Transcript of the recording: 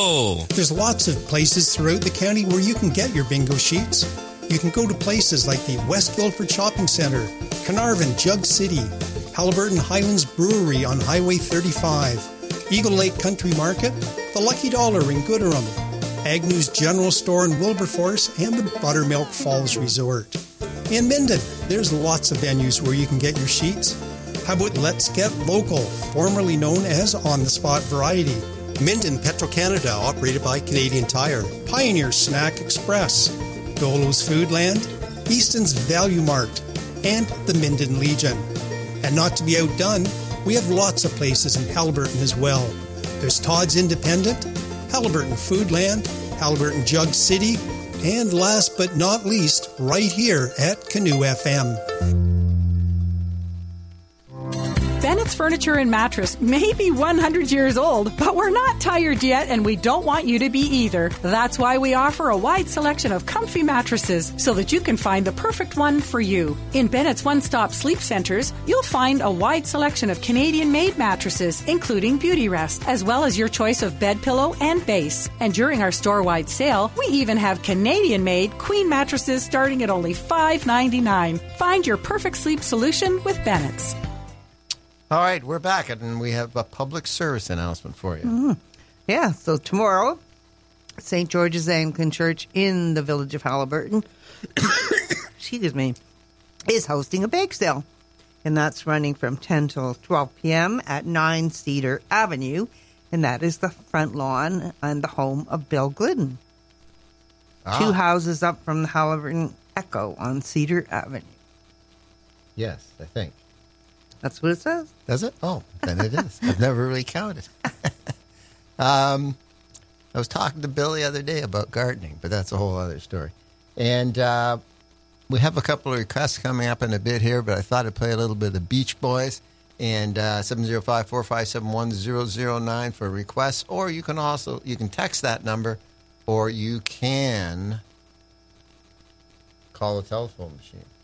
bingo! There's lots of places throughout the county where you can get your bingo sheets. You can go to places like the West Guildford Shopping Centre, Carnarvon Jug City, Haliburton Highlands Brewery on Highway 35, Eagle Lake Country Market, the Lucky Dollar in Gooderham, Agnew's General Store in Wilberforce, and the Buttermilk Falls Resort. In Minden, there's lots of venues where you can get your sheets. How about Let's Get Local, formerly known as On the Spot Variety? Minden Petro-Canada, operated by Canadian Tire. Pioneer Snack Express, Dolo's Foodland, Easton's Value Mart, and the Minden Legion. And not to be outdone, we have lots of places in Haliburton as well. There's Todd's Independent, Haliburton Foodland, Haliburton Jug City, and last but not least, right here at Canoe FM. Bennett's Furniture and Mattress may be 100 years old, but we're not tired yet, and we don't want you to be either. That's why we offer a wide selection of comfy mattresses so that you can find the perfect one for you. In Bennett's One-Stop Sleep Centers, you'll find a wide selection of Canadian-made mattresses, including Beauty Rest, as well as your choice of bed pillow and base. And during our store-wide sale, we even have Canadian-made queen mattresses starting at only $5.99. Find your perfect sleep solution with Bennett's. All right, we're back, and we have a public service announcement for you. Mm-hmm. Yeah, so tomorrow, St. George's Anglican Church in the village of Haliburton, excuse me, is hosting a bake sale. And that's running from 10 till 12 p.m. at 9 Cedar Avenue. And that is the front lawn and the home of Bill Glidden. 2 houses up from the Haliburton Echo on Cedar Avenue. Yes, I think. That's what it says. Does it? Oh, then it is. I've never really counted. I was talking to Bill the other day about gardening, but that's a whole other story. And we have a couple of requests coming up in a bit here, but I thought I'd play a little bit of the Beach Boys. And 705-457-1009 for requests. Or you can text that number, or you can call the telephone machine.